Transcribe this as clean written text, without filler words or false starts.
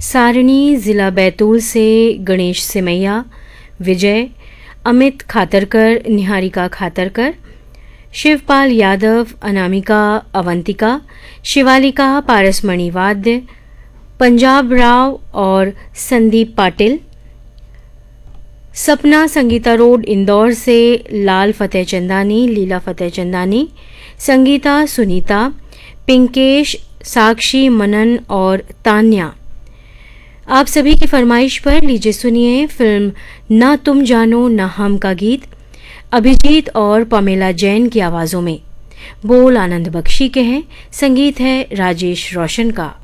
सारणी जिला बैतूल से गणेश सिमैया, विजय, अमित खातरकर, निहारिका खातरकर, शिवपाल यादव, अनामिका, अवंतिका, शिवालिका, पारसमणि वाद्य, पंजाब राव और संदीप पाटिल। सपना संगीता रोड इंदौर से लाल फतेह चंदानी, लीला फतेह चंदानी, संगीता, सुनीता, पिंकेश, साक्षी, मनन और तान्या। आप सभी की फरमाइश पर लीजिए सुनिए फिल्म ना तुम जानो ना हम का गीत अभिजीत और पमेला जैन की आवाज़ों में। बोल आनंद बख्शी के हैं, संगीत है राजेश रोशन का।